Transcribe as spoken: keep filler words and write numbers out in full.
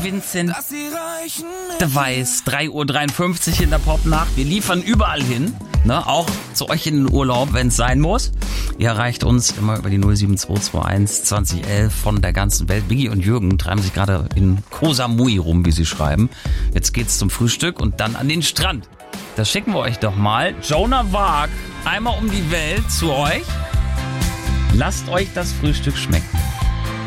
Vincent de Weiß, drei Uhr dreiundfünfzig in der Popnacht. Wir liefern überall hin, ne? Auch zu euch in den Urlaub, wenn es sein muss. Ihr erreicht uns immer über die null sieben zwei zwei eins zwanzig elf von der ganzen Welt. Biggie und Jürgen treiben sich gerade in Koh Samui rum, wie sie schreiben. Jetzt geht's zum Frühstück und dann an den Strand. Das schicken wir euch doch mal. Joan Vaag, einmal um die Welt zu euch. Lasst euch das Frühstück schmecken.